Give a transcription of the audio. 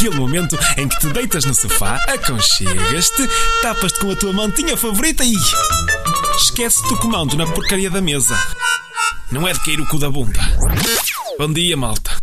aquele momento em que te deitas no sofá, aconchegas-te, tapas-te com a tua mantinha favorita e... esquece-te o comando na porcaria da mesa. Não é de cair o cu da bunda. Bom dia, malta.